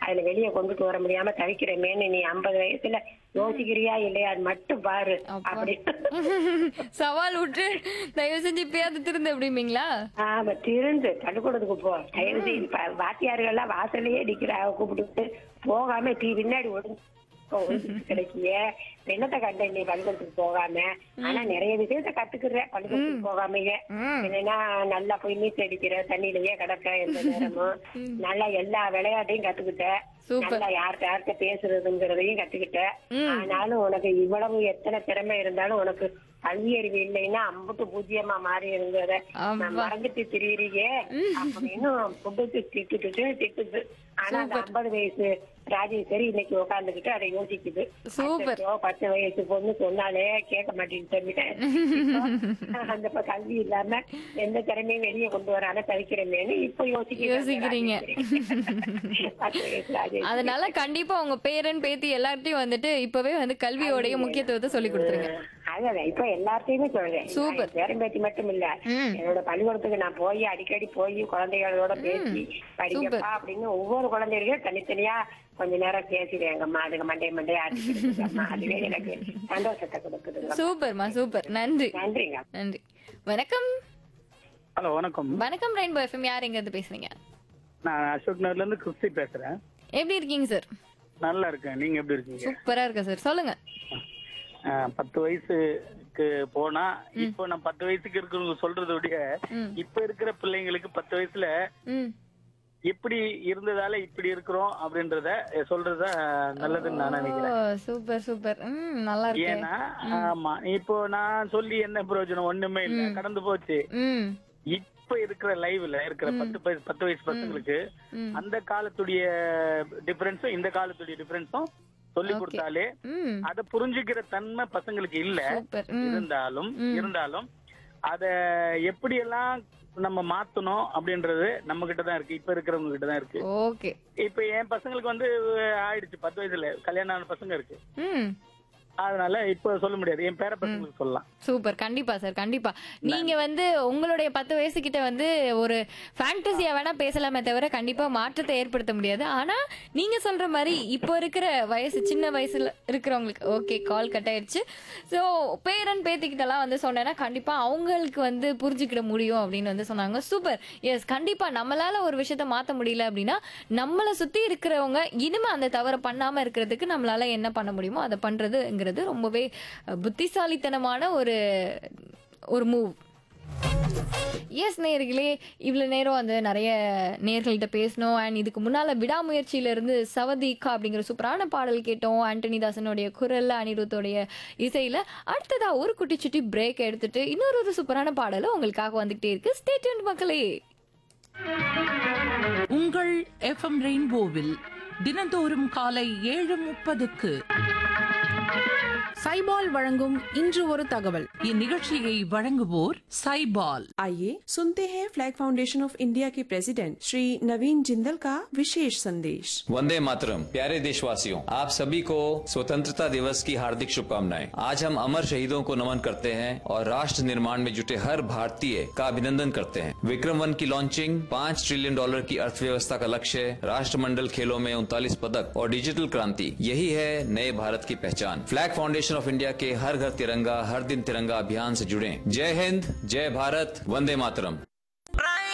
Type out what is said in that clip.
அதுல வெளியே கொண்டுட்டு வர முடியாம தவிக்கிறமேன்னு நீ 50 வயசுல யோசிக்கிறியா இல்லையா அது மட்டும் பாரு அப்பா. அப்படி. சவால் விட்டு தயவு செஞ்சு இப்பயாவது திருந்து அப்படிம்பீங்களா? ஆமா, திருந்து பள்ளிக்கூடத்துக்கு போ. தயவு செய்து வாத்தியார்கள் எல்லாம் வாசலையே அடிக்கிற கூப்பிட்டு போகாம பின்னாடி ஒளிஞ்சிட்டு கிடைக்கிய என்னத்தை கண்ட நீ பள்ளிக்கூடத்துக்கு போகாம. ஆனா நிறைய விஷயத்த கத்துக்குற பள்ளிக்கூடத்துக்கு போகாமயே. என்னன்னா நல்லா போய் நீச்சல் அடிக்கிற, தண்ணியிலேயே கிடக்க எந்த நேரமும். நல்லா எல்லா விளையாட்டையும் கத்துக்கிட்ட, நல்லா யார்கிட்ட பேசுறதுங்கிறதையும் கத்துக்கிட்ட. ஆனாலும் உனக்கு இவ்வளவு எத்தனை திறமை இருந்தாலும் உனக்கு கல்வி அறிவு இல்லைன்னா அம்புட்டு பூஜ்ஜியமா மாறி இருந்தத நான் மறந்துட்டு திரியிறீங்க அப்படின்னு புட்டு திட்டுது. ஆனா அந்த 50 வயசு ராஜேஸ்வரி இன்னைக்கு உட்காந்துக்கிட்டு அதை யோசிக்குது. 10 வயசு பொண்ணு சொன்னாலே கேட்க மாட்டேன்னு அந்த கல்வி இல்லாம எந்த திறமையும் வெளியே கொண்டு வராம தவிக்கிறேன்னு இப்ப யோசிக்கிறீங்க. 10 வயசு ராஜேஸ்வரி. அதனால கண்டிப்பா உங்க பேரன் பேத்தி எல்லார்ட்டையும் வந்துட்டு இப்பவே வந்து கல்வியோடைய முக்கியத்துவத்தை சொல்லி கொடுத்துருங்க. அதான் இப்ப எல்லாத்தையுமே சொல்றேன். சூப்பர். பேரன் பேத்தி மட்டும் இல்ல, என்னோட பள்ளிக்கூடத்துக்கு நான் போய் அடிக்கடி போய் குழந்தைகளோட பேசி படிக்கப்பா அப்படின்னு ஒவ்வொரு குழந்தைகளும் தனித்தனியா கொஞ்ச நேரம் பேசிடுவேங்கம்மா. அதுக்கு மண்டைய ஆட்டிக்கிட்டு அதுவே எனக்கு சந்தோஷத்தை கொடுக்குதுங்க. சூப்பர்மா, சூப்பர். நன்றி. நன்றிங்க. நன்றி. வணக்கம். ஹலோ, வணக்கம். வணக்கம் ரெயின்போ எஃப்எம். யார் எங்க இருந்து பேசுறீங்க? நான் அசோக் நகர்ல இருந்து கிறிஸ்டி பேசுறேன். எப்படி இருக்கீங்க சார்? நல்லா இருக்கேன். நீங்க எப்படி இருக்கீங்க? சூப்பரா இருக்கேன் சார். சொல்லுங்க. 10 வயசுக்கு போனா இப்போ நான் 10 வயசுக்கு இருக்கிறவங்க சொல்றதை விட இப்ப இருக்கிற பிள்ளைங்களுக்கு 10 வயசுல எப்படி இருந்ததால இப்படி இருக்கிறோம் அப்படின்றத சொல்றதா நல்லதுன்னு நான் நினைக்கிறேன். Super super. நல்லா இருக்கு. ஏன்னா ஆமா, இப்போ நான் சொல்லி என்ன பிரயோஜனம்? ஒண்ணுமே இல்ல, கடந்து போச்சு. இப்ப இருக்கிற லைவ்ல இருக்கிற 10 வயசு பசங்களுக்கு அந்த காலத்துடைய டிஃபரன்ஸும் இந்த காலத்துடைய டிஃபரன்ஸும் சொல்லி கொடுத்தாலே அத புரிஞ்சுக்கிற தன்மை பசங்களுக்கு இல்ல. இருந்தாலும் அத எப்படி எல்லாம் நம்ம மாத்தணும் அப்படின்றது நம்ம கிட்டதான் இருக்கு, இப்ப இருக்கிறவங்க கிட்டதான் இருக்கு. ஓகே. இப்ப என் பசங்களுக்கு வந்து ஆயிடுச்சு 10 வயசுல கல்யாணம் ஆன பசங்க இருக்கு. அதனால இப்ப சொல்ல முடியாது, என் பேர பசங்களுக்கு சொல்லலாம். சூப்பர். கண்டிப்பா சார், கண்டிப்பா. நீங்க வந்து உங்களுடைய 10 வயசு கிட்ட வந்து ஒரு ஃபேண்டசியா வேணா பேசலாமே தவிர கண்டிப்பா மாற்றத்தை ஏற்படுத்த முடியாது. ஆனா நீங்க சொல்ற மாதிரி இப்போ இருக்கிற வயசு சின்ன வயசுல இருக்கிறவங்களுக்கு ஓகே கால் கட் ஆயிடுச்சு. ஸோ பேரன் பேத்திக்கிட்டலாம் வந்து சொன்னேன்னா கண்டிப்பா அவங்களுக்கு வந்து புரிஞ்சுக்கிட முடியும் அப்படின்னு வந்து சொன்னாங்க. சூப்பர். எஸ், கண்டிப்பா நம்மளால ஒரு விஷயத்த மாத்த முடியல அப்படின்னா நம்மளை சுத்தி இருக்கிறவங்க இனிமே அந்த தவறை பண்ணாம இருக்கிறதுக்கு நம்மளால என்ன பண்ண முடியுமோ அதை பண்றதுங்கிறது ரொம்பவே புத்திசாலித்தனமான ஒரு மூவ். எஸ் நேயர்களே, இவ்வளவு நேரம் வந்து நிறைய நேயர்கள்ட்ட பேசணும். அண்ட் இதுக்கு முன்னால விடாமுயற்சியில இருந்து சவதிகா அப்படிங்கிற சூப்பரான பாடல் கேட்டோம். ஆண்டனி தாசனுடைய குரல்ல, அனிருத்தோடைய இசையில. அடுத்ததா ஒரு குட்டி சுட்டி பிரேக் எடுத்துட்டு இன்னொரு சூப்பரான பாடலும் உங்களுக்காக வந்துகிட்டே இருக்கு. ஸ்டே டியூன்ட் மக்களே. உங்கள் எஃப்எம் ரெயின்போவில் தினந்தோறும் காலை 7:30க்கு साइबॉल वழங்கும் இன்று ஒரு தகவல். இந்நிகழ்ச்சியை வழங்குவோர் साइबॉल। आइए सुनते हैं फ्लैग फाउंडेशन ऑफ इंडिया के प्रेसिडेंट श्री नवीन जिंदल का विशेष संदेश। वंदे मातरम। प्यारे देशवासियों, आप सभी को स्वतंत्रता दिवस की हार्दिक शुभकामनाएं। आज हम अमर शहीदों को नमन करते हैं और राष्ट्र निर्माण में जुटे हर भारतीय का अभिनंदन करते हैं। विक्रम 1 की लॉन्चिंग, $5 ट्रिलियन की अर्थव्यवस्था का लक्ष्य, राष्ट्रमंडल खेलों में 39 पदक और डिजिटल क्रांति, यही है नए भारत की पहचान। फ्लैग फाउंडेशन ऑफ इंडिया के हर घर तिरंगा हर दिन तिरंगा अभियान से जुड़ें। जय हिंद, जय भारत, वंदे मातरम।